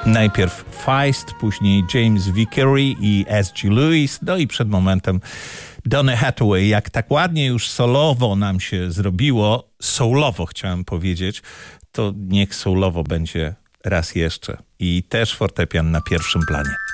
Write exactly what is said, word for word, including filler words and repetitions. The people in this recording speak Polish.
Najpierw Feist, później James Vickery i S G Lewis, no i przed momentem Donny Hathaway. Jak tak ładnie już solowo nam się zrobiło, soulowo chciałem powiedzieć, to niech soulowo będzie raz jeszcze. I też fortepian na pierwszym planie.